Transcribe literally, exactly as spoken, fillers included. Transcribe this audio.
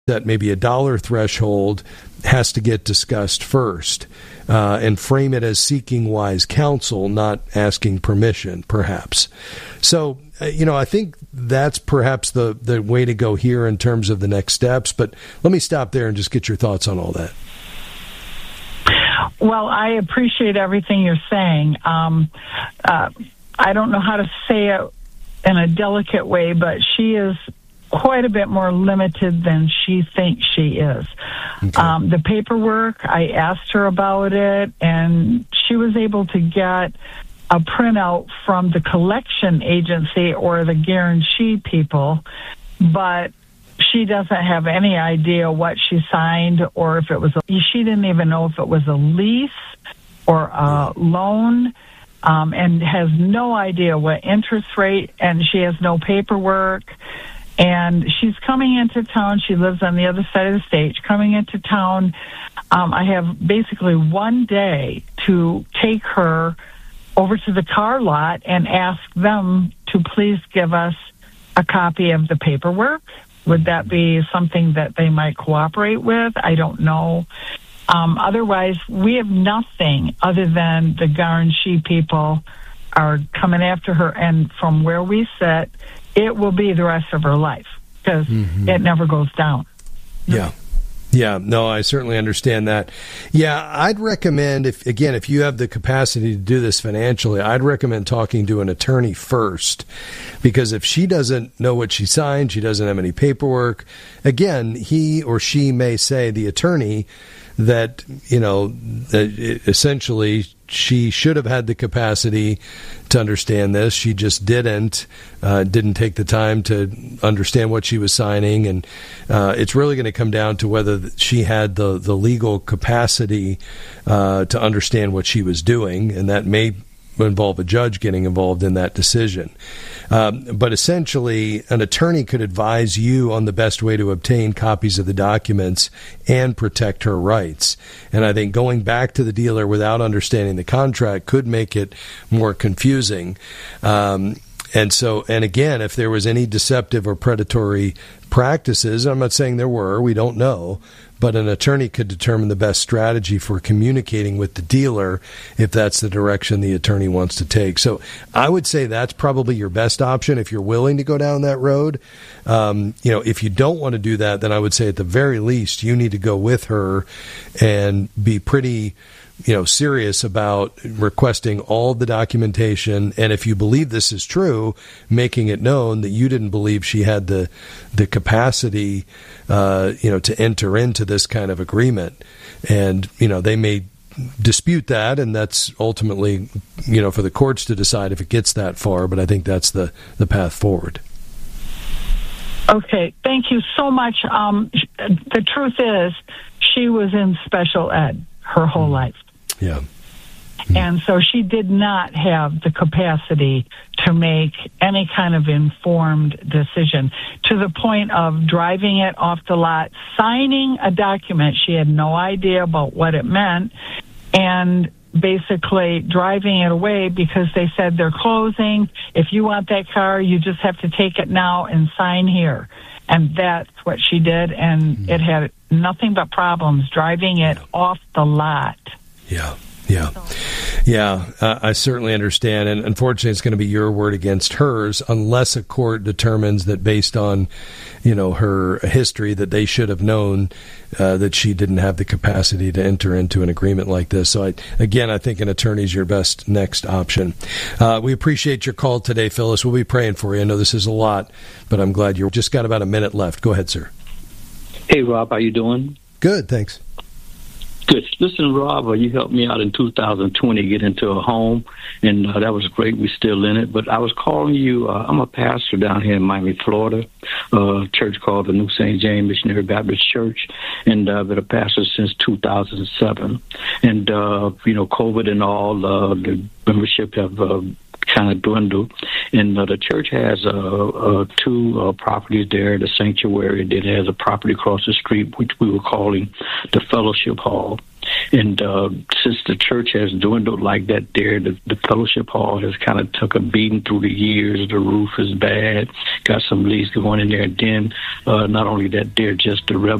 that maybe a dollar threshold has to get discussed first, uh, and frame it as seeking wise counsel, not asking permission, perhaps. So, uh, you know, I think that's perhaps the, the way to go here in terms of the next steps. But let me stop there and just get your thoughts on all that. Well, I appreciate everything you're saying. Um, uh, I don't know how to say it in a delicate way, but she is quite a bit more limited than she thinks she is. Okay. Um, the paperwork, I asked her about it, and she was able to get a printout from the collection agency or the guarantee people, but she doesn't have any idea what she signed or if it was a, she didn't even know if it was a lease or a loan, um, and has no idea what interest rate, and she has no paperwork. And she's coming into town. She lives on the other side of the state. Coming into town, um, I have basically one day to take her over to the car lot and ask them to please give us a copy of the paperwork. Would that be something that they might cooperate with? I don't know. Um, otherwise, we have nothing other than the guarantee people are coming after her. And from where we sit, it will be the rest of her life because mm-hmm. it never goes down. Yeah. Yeah, no, I certainly understand that. Yeah, I'd recommend, if again, if you have the capacity to do this financially, I'd recommend talking to an attorney first, because if she doesn't know what she signed, she doesn't have any paperwork, again, he or she may say, the attorney, that, you know, that essentially she should have had the capacity to understand this. She just didn't, uh, didn't take the time to understand what she was signing. And uh, it's really going to come down to whether she had the, the legal capacity uh, to understand what she was doing. And that may involve a judge getting involved in that decision. Um, but essentially, an attorney could advise you on the best way to obtain copies of the documents and protect her rights. And I think going back to the dealer without understanding the contract could make it more confusing. Um, and so, and again, if there was any deceptive or predatory practices, I'm not saying there were, we don't know, but an attorney could determine the best strategy for communicating with the dealer if that's the direction the attorney wants to take. So I would say that's probably your best option if you're willing to go down that road. Um, you know, if you don't want to do that, then I would say at the very least you need to go with her and be pretty, you know, serious about requesting all the documentation. And if you believe this is true, making it known that you didn't believe she had the the capacity, uh, you know, to enter into this kind of agreement. And, you know, they may dispute that, and that's ultimately, you know, for the courts to decide if it gets that far. But I think that's the, the path forward. Okay, thank you so much. Um, the truth is, she was in special ed her whole mm. life. Yeah. And so she did not have the capacity to make any kind of informed decision, to the point of driving it off the lot, signing a document. She had no idea about what it meant, and basically driving it away because they said they're closing. If you want that car, you just have to take it now and sign here. And that's what she did, and mm-hmm. it had nothing but problems driving it yeah. off the lot. Yeah. Yeah. Yeah, uh, I certainly understand. And unfortunately, it's going to be your word against hers unless a court determines that based on, you know, her history that they should have known uh, that she didn't have the capacity to enter into an agreement like this. So, I, again, I think an attorney is your best next option. Uh, we appreciate your call today, Phyllis. We'll be praying for you. I know this is a lot, but I'm glad you've just got about a minute left. Go ahead, sir. Hey, Rob. How you doing? Good, thanks. Good. Listen, Rob, uh, you helped me out in two thousand twenty get into a home, and uh, that was great. We're still in it. But I was calling you. Uh, I'm a pastor down here in Miami, Florida, uh, a church called the New Saint James Missionary Baptist Church, and I've uh, been a pastor since two thousand seven. And, uh, you know, COVID and all, uh, the membership have uh, kind of dwindled. And uh, the church has uh, uh, two uh, properties there, the sanctuary. Then it has a property across the street, which we were calling the Fellowship Hall. And uh, since the church has dwindled like that there, the, the fellowship hall has kind of took a beating through the years. The roof is bad. Got some leaks going in there. And then uh, not only that there, just the